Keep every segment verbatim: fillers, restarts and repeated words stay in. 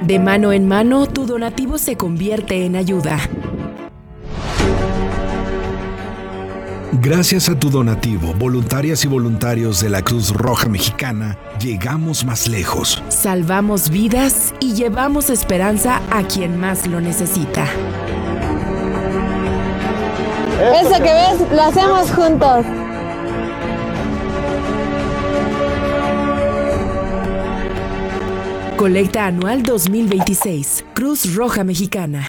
De mano en mano, tu donativo se convierte en ayuda. Gracias a tu donativo, voluntarias y voluntarios de la Cruz Roja Mexicana, llegamos más lejos. Salvamos vidas y llevamos esperanza a quien más lo necesita. Eso que ves, lo hacemos juntos. Colecta Anual dos mil veintiséis. Cruz Roja Mexicana.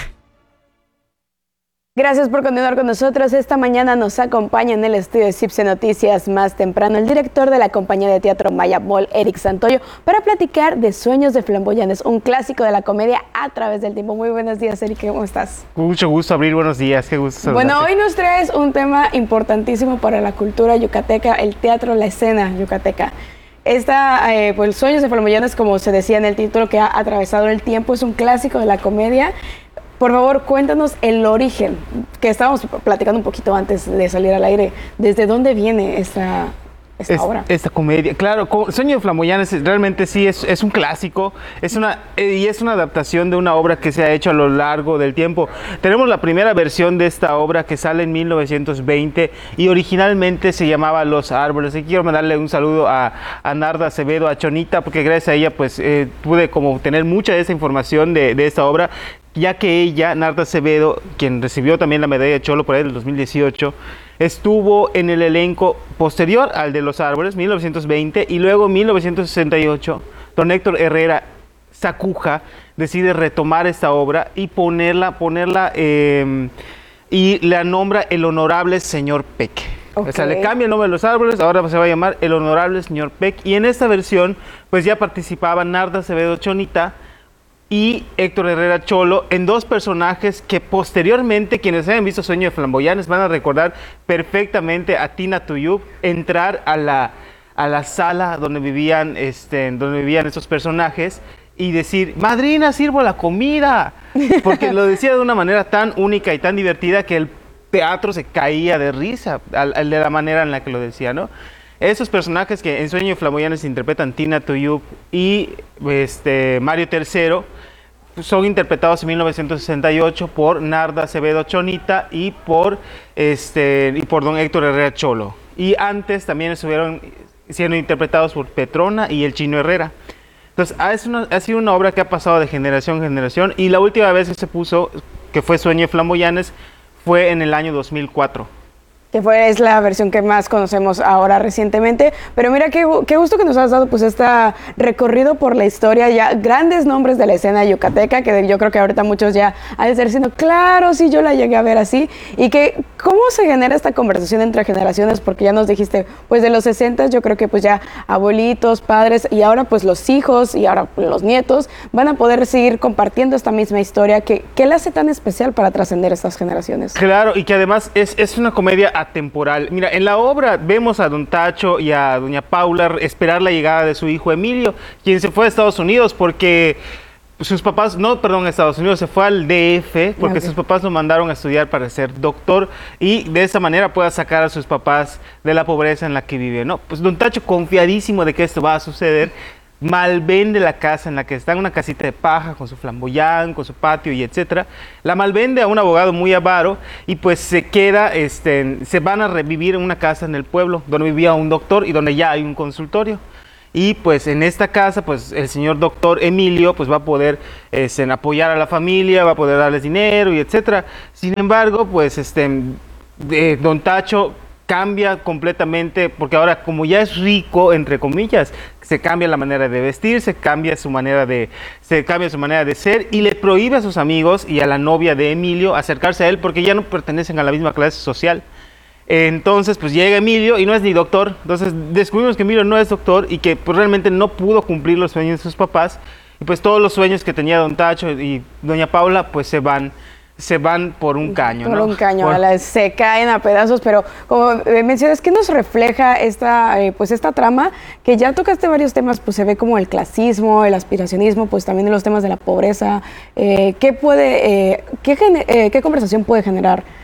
Gracias por continuar con nosotros. Esta mañana nos acompaña en el estudio de Cipse Noticias más temprano el director de la compañía de teatro Maya Mall, Eric Santoyo, para platicar de Sueños de Flamboyanes, un clásico de la comedia a través del tiempo. Muy buenos días, Eric, ¿cómo estás? Mucho gusto, Abril, buenos días, qué gusto saludarte. Bueno, hoy nos traes un tema importantísimo para la cultura yucateca, el teatro, la escena yucateca. Esta, eh, pues, Sueños de Flamboyanes, como se decía en el título, que ha atravesado el tiempo, es un clásico de la comedia. Por favor, cuéntanos el origen, que estábamos platicando un poquito antes de salir al aire. ¿Desde dónde viene esta, esta es, obra? Esta comedia, claro, Sueño de Flamboyanes realmente sí es, es un clásico, es una, eh, y es una adaptación de una obra que se ha hecho a lo largo del tiempo. Tenemos la primera versión de esta obra que sale en mil novecientos veinte y originalmente se llamaba Los Árboles. Y quiero mandarle un saludo a, a Narda Acevedo, a Chonita, porque gracias a ella pues eh, pude como tener mucha de esa información de, de esta obra, ya que ella, Narda Acevedo, quien recibió también la medalla de Cholo por ahí del dos mil dieciocho, estuvo en el elenco posterior al de Los Árboles, mil novecientos veinte, y luego en mil novecientos sesenta y ocho, don Héctor Herrera Sacuja decide retomar esta obra y ponerla, ponerla eh, y la nombra el Honorable Señor Peck. Okay. O sea, le cambia el nombre de Los Árboles, ahora se va a llamar el Honorable Señor Peck, y en esta versión pues ya participaban Narda Acevedo Chonita y Héctor Herrera Cholo, en dos personajes que posteriormente quienes hayan visto Sueño de Flamboyanes van a recordar perfectamente a Tina Tuyub entrar a la, a la sala donde vivían, este, donde vivían estos personajes y decir: madrina, sirvo la comida, porque lo decía de una manera tan única y tan divertida que el teatro se caía de risa al, al de la manera en la que lo decía, ¿no? Esos personajes que en Sueño de Flamboyanes interpretan Tina Tuyub y este, Mario Tercero son interpretados en mil novecientos sesenta y ocho por Narda Acevedo Chonita y por, este, y por don Héctor Herrera Cholo. Y antes también estuvieron siendo interpretados por Petrona y el Chino Herrera. Entonces es una, ha sido una obra que ha pasado de generación en generación, y la última vez que se puso, que fue Sueño de Flamboyanes, fue en el año dos mil cuatro. Que fue, es la versión que más conocemos ahora recientemente, pero mira qué, qué gusto que nos has dado pues este recorrido por la historia, ya grandes nombres de la escena yucateca, que yo creo que ahorita muchos ya han de estar diciendo, claro, sí, yo la llegué a ver así, y que cómo se genera esta conversación entre generaciones, porque ya nos dijiste, pues de los sesenta, yo creo que pues ya abuelitos, padres, y ahora pues los hijos, y ahora los nietos, van a poder seguir compartiendo esta misma historia, que, ¿qué la hace tan especial para trascender estas generaciones? Claro, y que además es, es una comedia temporal. Mira, en la obra vemos a don Tacho y a doña Paula esperar la llegada de su hijo Emilio, quien se fue a Estados Unidos porque sus papás, no, perdón, a Estados Unidos, se fue al D F porque okay. sus papás lo mandaron a estudiar para ser doctor y de esa manera pueda sacar a sus papás de la pobreza en la que vive, ¿no? Pues don Tacho, confiadísimo de que esto va a suceder, malvende la casa en la que está, en una casita de paja con su flamboyán, con su patio y etcétera. La malvende a un abogado muy avaro y pues se queda, este, se van a revivir en una casa en el pueblo donde vivía un doctor y donde ya hay un consultorio. Y pues en esta casa, pues el señor doctor Emilio pues va a poder este, apoyar a la familia, va a poder darles dinero y etcétera. Sin embargo, pues este, de, don Tacho cambia completamente, porque ahora como ya es rico, entre comillas, se cambia la manera de vestir, se cambia su manera de, se cambia su manera de ser y le prohíbe a sus amigos y a la novia de Emilio acercarse a él porque ya no pertenecen a la misma clase social. Entonces pues llega Emilio y no es ni doctor, entonces descubrimos que Emilio no es doctor y que pues realmente no pudo cumplir los sueños de sus papás y pues todos los sueños que tenía don Tacho y doña Paula pues se van se van por un caño, por ¿no? un caño, por... la, se caen a pedazos, pero como mencionas, ¿qué nos refleja esta, eh, pues esta trama? Que ya tocaste varios temas, pues se ve como el clasismo, el aspiracionismo, pues también los temas de la pobreza. Eh, ¿qué puede, eh, qué, eh, qué conversación puede generar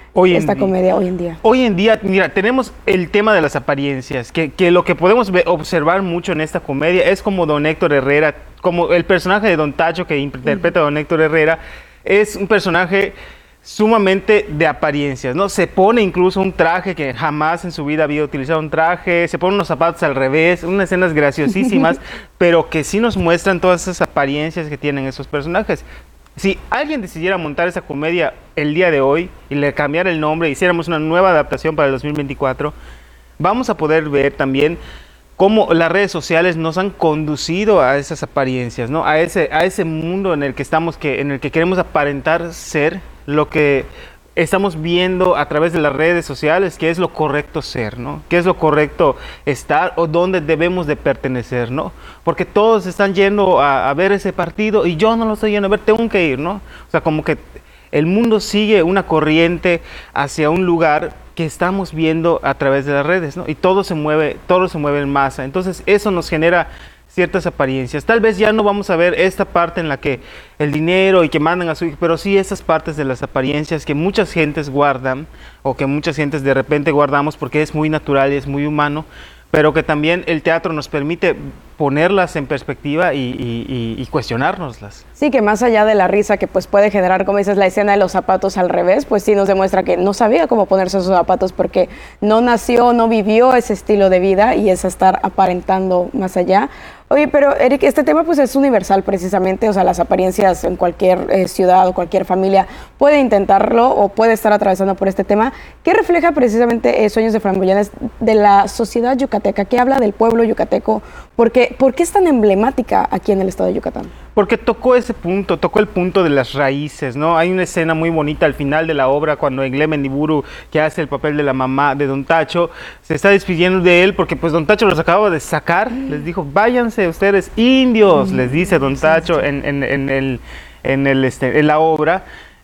hoy en esta día. comedia hoy en día? Hoy en día, mira, tenemos el tema de las apariencias, que, que lo que podemos ver, observar mucho en esta comedia es como don Héctor Herrera, como el personaje de don Tacho que interpreta a don Héctor Herrera, es un personaje sumamente de apariencias, ¿no? Se pone incluso un traje que jamás en su vida había utilizado un traje, se pone unos zapatos al revés, unas escenas graciosísimas, pero que sí nos muestran todas esas apariencias que tienen esos personajes. Si alguien decidiera montar esa comedia el día de hoy y le cambiara el nombre, hiciéramos una nueva adaptación para el dos mil veinticuatro, vamos a poder ver también cómo las redes sociales nos han conducido a esas apariencias, ¿no? A ese, a ese mundo en el que estamos, que, en el que queremos aparentar ser lo que estamos viendo a través de las redes sociales, que es lo correcto ser, ¿no? ¿Qué es lo correcto estar o dónde debemos de pertenecer, ¿no? Porque todos están yendo a, a ver ese partido y yo no lo estoy yendo a ver, tengo que ir, ¿no? O sea, como que el mundo sigue una corriente hacia un lugar que estamos viendo a través de las redes, ¿no? Y todo se mueve, todo se mueve en masa. Entonces eso nos genera ciertas apariencias. Tal vez ya no vamos a ver esta parte en la que el dinero y que mandan a su hijo, pero sí esas partes de las apariencias que muchas gentes guardan o que muchas gentes de repente guardamos porque es muy natural y es muy humano, pero que también el teatro nos permite ponerlas en perspectiva y, y, y, y cuestionárnoslas. Sí, que más allá de la risa que pues puede generar, como dices, la escena de los zapatos al revés, pues sí nos demuestra que no sabía cómo ponerse esos zapatos porque no nació, no vivió ese estilo de vida y es estar aparentando más allá. Oye, pero Eric, este tema pues es universal precisamente, o sea, las apariencias en cualquier eh, ciudad o cualquier familia puede intentarlo o puede estar atravesando por este tema. ¿Qué refleja precisamente eh, Sueños de Flamboyanes de la sociedad yucateca? ¿Qué habla del pueblo yucateco? Porque, ¿por qué es tan emblemática aquí en el estado de Yucatán? Porque tocó ese punto, tocó el punto de las raíces, ¿no? Hay una escena muy bonita al final de la obra cuando Englé Mendiburu, que hace el papel de la mamá de don Tacho, se está despidiendo de él porque pues don Tacho los acababa de sacar, les dijo, váyanse ustedes indios, les dice don Tacho en, en, en, el, en, el, este, en la obra.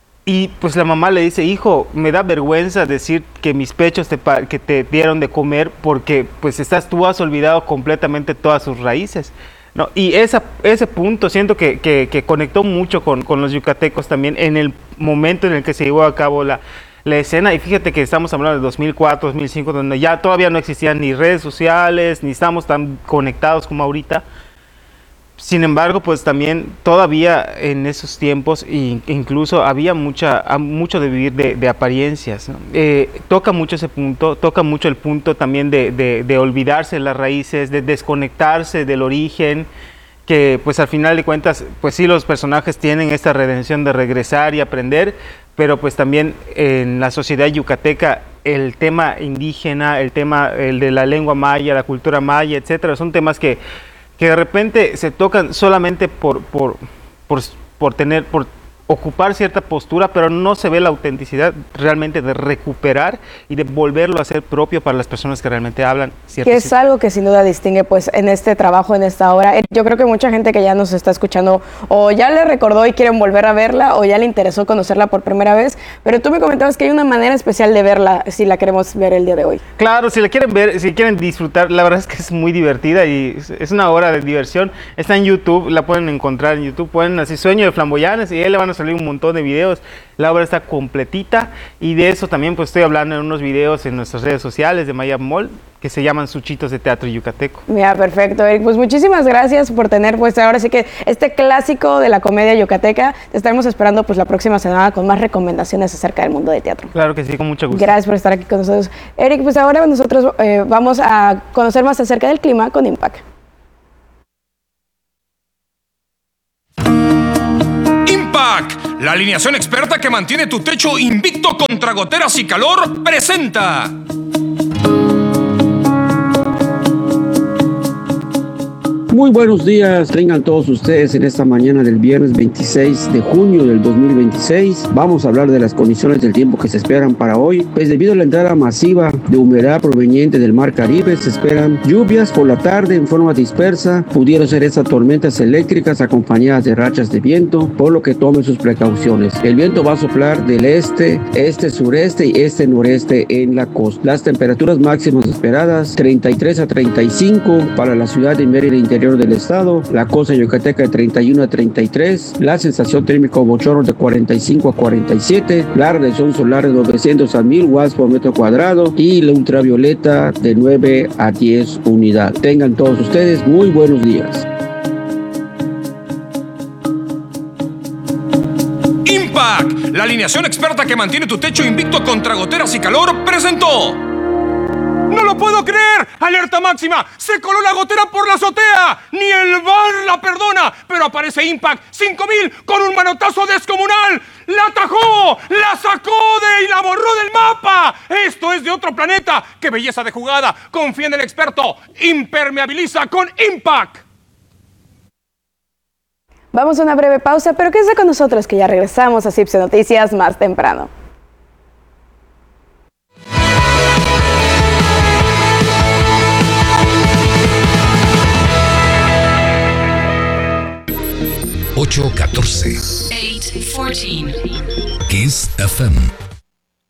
Y pues la mamá le dice, hijo, me da vergüenza decir que mis pechos te, que te dieron de comer porque pues estás, tú has olvidado completamente todas sus raíces, ¿no? Y esa, ese punto siento que, que, que conectó mucho con, con los yucatecos también en el momento en el que se llevó a cabo la, la escena. Y fíjate que estamos hablando de dos mil cuatro, dos mil cinco, donde ya todavía no existían ni redes sociales, ni estamos tan conectados como ahorita. Sin embargo, pues también todavía en esos tiempos e incluso había mucha, mucho de vivir de, de apariencias, ¿no? Eh, toca mucho ese punto, toca mucho el punto también de, de, de olvidarse de las raíces, de desconectarse del origen, que pues al final de cuentas, pues sí los personajes tienen esta redención de regresar y aprender, pero pues también en la sociedad yucateca el tema indígena, el tema el de la lengua maya, la cultura maya, etcétera, son temas que que de repente se tocan solamente por, por, por, por tener, por ocupar cierta postura, pero no se ve la autenticidad realmente de recuperar y de volverlo a ser propio para las personas que realmente hablan. Que es algo que sin duda distingue pues en este trabajo, en esta obra. Yo creo que mucha gente que ya nos está escuchando o ya le recordó y quieren volver a verla o ya le interesó conocerla por primera vez, pero tú me comentabas que hay una manera especial de verla si la queremos ver el día de hoy. Claro, si la quieren ver, si quieren disfrutar, la verdad es que es muy divertida y es una hora de diversión. Está en YouTube, la pueden encontrar en YouTube, pueden así Sueño de Flamboyanes y ahí le van a salir un montón de videos. La obra está completita y de eso también pues estoy hablando en unos videos en nuestras redes sociales de Maya Mall que se llaman Suchitos de Teatro Yucateco. Mira, perfecto, Eric. Pues muchísimas gracias por tener pues ahora sí que este clásico de la comedia yucateca. Te estaremos esperando pues la próxima semana con más recomendaciones acerca del mundo del teatro. Claro que sí, con mucho gusto. Gracias por estar aquí con nosotros. Eric, pues ahora nosotros eh, vamos a conocer más acerca del clima con Impact. Impact, la alineación experta que mantiene tu techo invicto contra goteras y calor, presenta. Muy buenos días, tengan todos ustedes en esta mañana del viernes veintiséis de junio del dos mil veintiséis. Vamos a hablar de las condiciones del tiempo que se esperan para hoy. Pues debido a la entrada masiva de humedad proveniente del Mar Caribe, se esperan lluvias por la tarde en forma dispersa. Pudieron ser estas tormentas eléctricas acompañadas de rachas de viento, por lo que tomen sus precauciones. El viento va a soplar del este, este, sureste y este, noreste en la costa. Las temperaturas máximas esperadas, treinta y tres a treinta y cinco para la ciudad de Mérida interior interior del estado. La cosa en Yucateca de treinta y uno a treinta y tres. La sensación térmica bochornos de cuarenta y cinco a cuarenta y siete. La radiación solar de novecientos a mil watts por metro cuadrado. Y la ultravioleta de nueve a diez unidades. Tengan todos ustedes muy buenos días. Impact, la alineación experta que mantiene tu techo invicto contra goteras y calor, presentó. ¡No lo puedo creer! ¡Alerta máxima! ¡Se coló la gotera por la azotea! ¡Ni el V A R la perdona! Pero aparece Impact cinco mil con un manotazo descomunal. ¡La atajó! ¡La sacó de y la borró del mapa! ¡Esto es de otro planeta! ¡Qué belleza de jugada! Confía en el experto. Impermeabiliza con Impact. Vamos a una breve pausa, pero quédese con nosotros que ya regresamos a Cipse Noticias más temprano. ocho catorce. ocho catorce. Kiss F M.